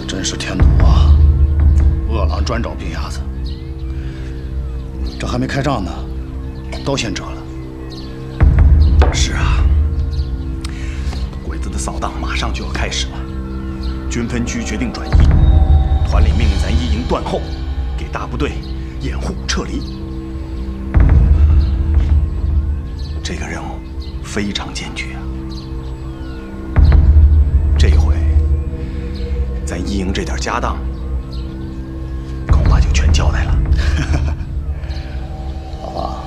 真是添堵啊！饿狼专找病鸭子，这还没开仗呢，都先折了。 是啊，鬼子的扫荡马上就要开始了。军分区决定转移，团里命令咱一营断后，给大部队掩护撤离。这个任务非常艰巨啊！这回咱一营这点家当，恐怕就全交代了。 老爸，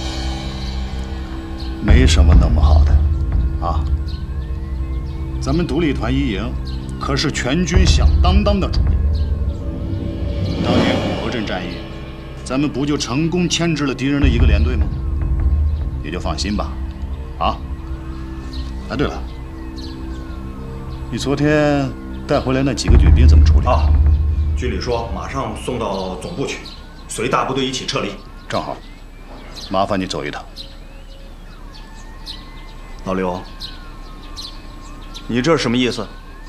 没什么弄不好的啊。咱们独立团一营可是全军响当当的主力。当年虎河镇战役，咱们不就成功牵制了敌人的一个连队吗？你就放心吧，啊。哎，对了，你昨天带回来那几个女兵怎么处理？ 啊，军里说马上送到总部去，随大部队一起撤离。 正好，麻烦你走一趟。 老刘，你这是什么意思？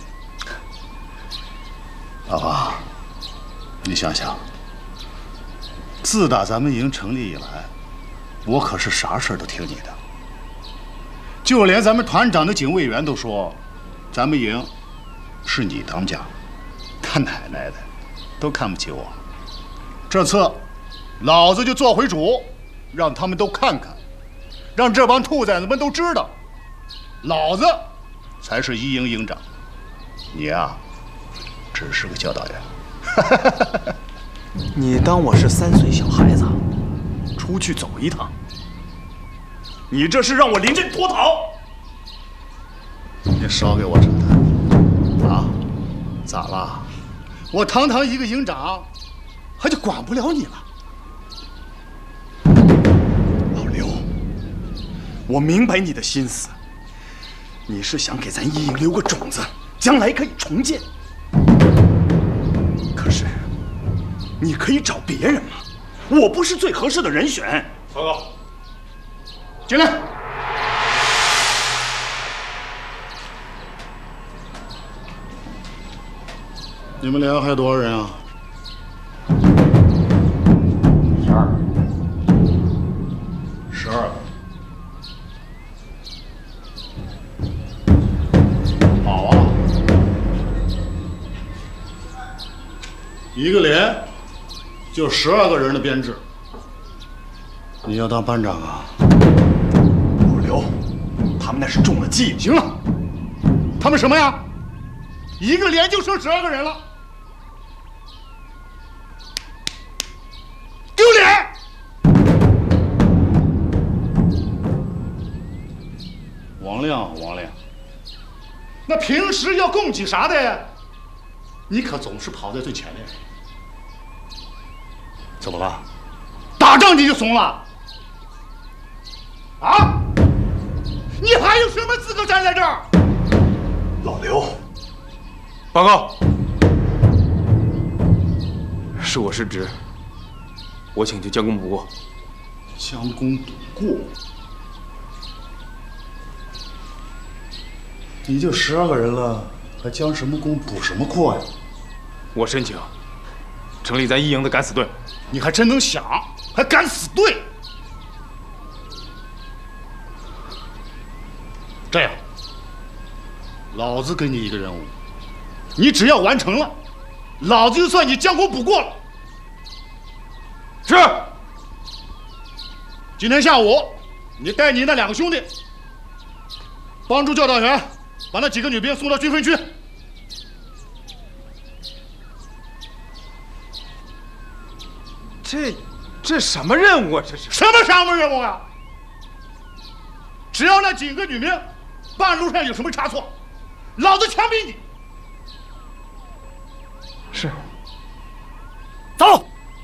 老爸，你想想，自打咱们营成立以来，我可是啥事儿都听你的。就连咱们团长的警卫员都说，咱们营是你当家，他奶奶的，都看不起我。这次，老子就做回主，让他们都看看，让这帮兔崽子们都知道，老子才是一营营长，你呀，只是个教导员。 你当我是3岁小孩子，出去走一趟？你这是让我临阵脱逃！ 你少给我扯淡啊！咋了？我堂堂一个营长，还就管不了你了？ 老刘，我明白你的心思，你是想给咱一营留个种子，将来可以重建。可是，你可以找别人嘛，我不是最合适的人选。 报告，进来。你们连还有多少人啊？12个。好啊，一个连就12个人的编制。你要当班长啊？ 老刘，他们那是中了计。 行了，他们什么呀？一个连就剩12个人了，丢脸！王亮，那平时要供给啥的，你可总是跑在最前面。怎么了？打仗你就怂了？啊？你还有什么资格站在这儿？ 老刘， 报告，是我失职，我请求将功补过。 将功补过？你就12个人了，还将什么功补什么过呀？ 我申请成立咱一营的敢死队。 你还真能想，还敢死队？这样，老子给你一个任务，你只要完成了，老子就算你将功补过了。 是。 今天下午，你带你那2个兄弟，帮助教导员把那几个女兵送到军分区。 这什么任务啊？这是什么商务任务啊？只要那几个女兵半路上有什么差错，老子枪毙你！ 是。 走。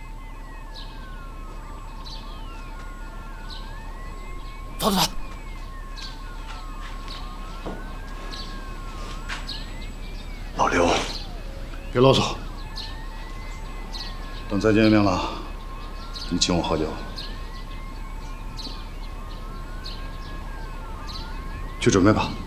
走。 老刘， 别啰嗦。等再见面了，你请我喝酒。去准备吧。